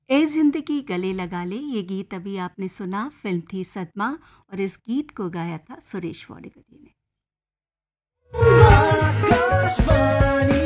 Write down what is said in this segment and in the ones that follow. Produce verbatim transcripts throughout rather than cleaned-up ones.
ए जिंदगी गले लगा ले, ये गीत अभी आपने सुना। फिल्म थी सदमा और इस गीत को गाया था सुरेश वाडकर जी ने। आकाशवाणी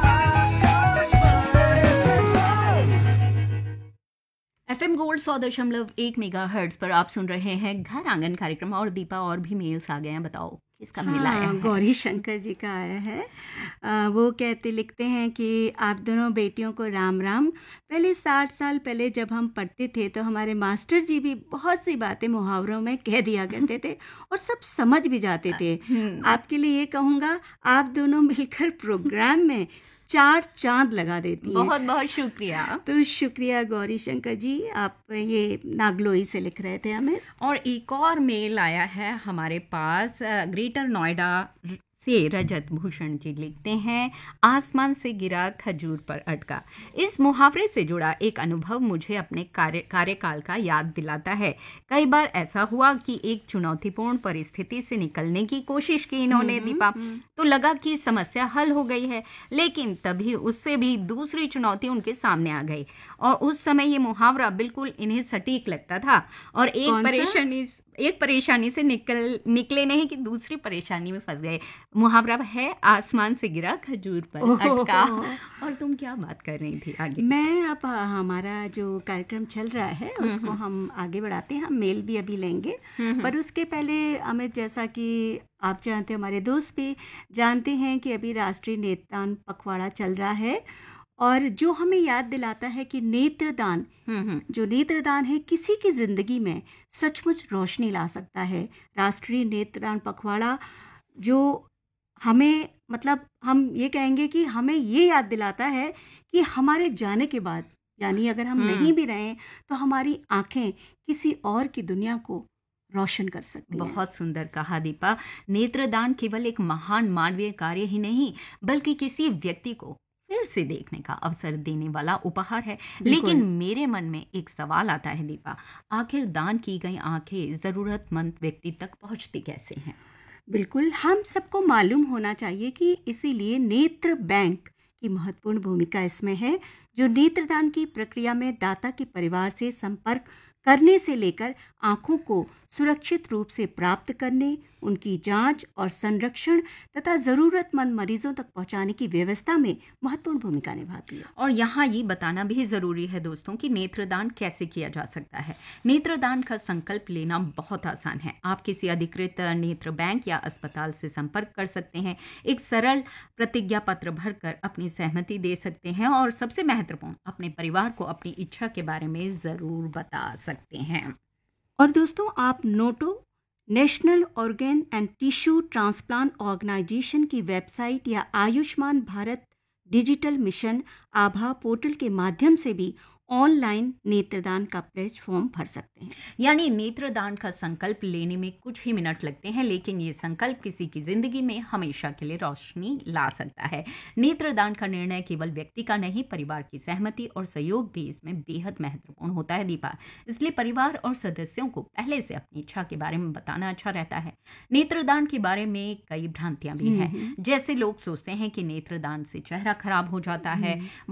एफएम गोल्ड सौ दशमलव एक मेगा हर्ट्ज पर आप सुन रहे हैं घर आंगन कार्यक्रम। और दीपा, और भी मेल्स आ गए हैं, बताओ किसका मेल आया हाँ, है? गौरी शंकर जी का आया है। आ, वो कहते लिखते हैं कि आप दोनों बेटियों को राम राम। पहले साठ साल पहले जब हम पढ़ते थे तो हमारे मास्टर जी भी बहुत सी बातें मुहावरों में कह दिया करते थे और सब समझ भी जाते थे। हम्म, आपके लिए ये कहूँगा, आप दोनों मिलकर प्रोग्राम में चार चांद लगा देती हैं। बहुत बहुत शुक्रिया। तो शुक्रिया गौरी शंकर जी, आप ये नागलोई से लिख रहे थे हमें। और एक और मेल आया है हमारे पास अ, ग्रेटर नोएडा से रजत भूषण जी लिखते हैं, आसमान से गिरा खजूर पर अटका। इस मुहावरे से जुड़ा एक अनुभव मुझे अपने कार्य कार्यकाल का याद दिलाता है। कई बार ऐसा हुआ कि एक चुनौतीपूर्ण परिस्थिति से निकलने की कोशिश की इन्होंने दीपा, तो लगा कि समस्या हल हो गई है, लेकिन तभी उससे भी दूसरी चुनौती उनके सामने आ गई और उस समय ये मुहावरा बिल्कुल इन्हें सटीक लगता था और एक कौन सा? परेशानी एक परेशानी से निकल निकले नहीं कि दूसरी परेशानी में फंस गए। मुहावरा है आसमान से गिरा खजूर पर अटका। और तुम क्या बात कर रही थी आगे? मैं अब आ, हमारा जो कार्यक्रम चल रहा है उसको हम आगे बढ़ाते हैं। हम मेल भी अभी लेंगे, पर उसके पहले अमित, जैसा कि आप जानते हो, हमारे दोस्त भी जानते हैं कि अभी राष्ट्रीय नेत्रदान पखवाड़ा चल रहा है और जो हमें याद दिलाता है कि नेत्रदान हम्म हम्म जो नेत्रदान है किसी की जिंदगी में सचमुच रोशनी ला सकता है। राष्ट्रीय नेत्रदान पखवाड़ा जो हमें, मतलब हम ये कहेंगे कि हमें ये याद दिलाता है कि हमारे जाने के बाद, यानी अगर हम हम्म। नहीं भी रहें तो हमारी आंखें किसी और की दुनिया को रोशन कर सकती हैं। बहुत सुंदर कहा दीपा। नेत्रदान केवल एक महान मानवीय कार्य ही नहीं, बल्कि किसी व्यक्ति को फिर से देखने का अवसर देने वाला उपहार है। बिल्कुल। लेकिन मेरे मन में एक सवाल आता है दीपा, आखिर दान की गई आंखें जरूरतमंद व्यक्ति तक पहुंचती कैसे हैं? बिल्कुल, हम सबको मालूम होना चाहिए कि इसीलिए नेत्र बैंक की महत्वपूर्ण भूमिका इसमें है, जो नेत्रदान की प्रक्रिया में दाता के परिवार से संपर्क करने से लेकर आंखों को सुरक्षित रूप से प्राप्त करने, उनकी जांच और संरक्षण तथा ज़रूरतमंद मरीजों तक पहुंचाने की व्यवस्था में महत्वपूर्ण भूमिका निभाती है। और यहाँ ये बताना भी जरूरी है दोस्तों कि नेत्रदान कैसे किया जा सकता है। नेत्रदान का संकल्प लेना बहुत आसान है। आप किसी अधिकृत नेत्र बैंक या अस्पताल से संपर्क कर सकते हैं, एक सरल प्रतिज्ञा पत्र भरकर अपनी सहमति दे सकते हैं और सबसे महत्वपूर्ण, अपने परिवार को अपनी इच्छा के बारे में जरूर बता सकते हैं। और दोस्तों, आप Noto national organ and tissue transplant organisation की वेबसाइट या आयुष्मान भारत डिजिटल मिशन आभा पोर्टल के माध्यम से भी ऑनलाइन नेत्रदान का प्लेज फॉर्म भर सकते हैं। यानी नेत्रदान का संकल्प लेने में कुछ ही मिनट लगते हैं, लेकिन ये संकल्प किसी की जिंदगी में हमेशा के लिए रोशनी ला सकता है। नेत्रदान का निर्णय केवल व्यक्ति का नहीं, परिवार की सहमति और सहयोग भी इसमें बेहद महत्वपूर्ण होता है दीपा। इसलिए परिवार और सदस्यों को पहले से अपनी इच्छा के बारे में बताना अच्छा रहता है। नेत्रदान के बारे में कई भ्रांतियां भी हैं, जैसे लोग सोचते हैं कि नेत्रदान से चेहरा खराब हो जाता है,